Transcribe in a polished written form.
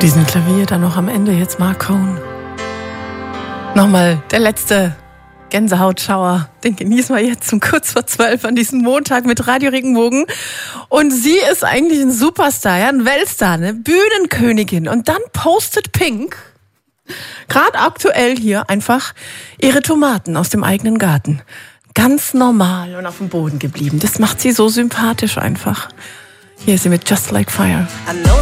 Diesen Klavier dann noch am Ende jetzt Mark Cohn. Nochmal der letzte Gänsehautschauer, den genießen wir jetzt um kurz vor 12 an diesem Montag mit Radio Regenbogen. Und sie ist eigentlich ein Superstar, ja, ein Weltstar, eine Bühnenkönigin. Und dann postet Pink, gerade aktuell hier, einfach ihre Tomaten aus dem eigenen Garten. Ganz normal und auf dem Boden geblieben. Das macht sie so sympathisch einfach. Hier ist sie mit Just Like Fire. I know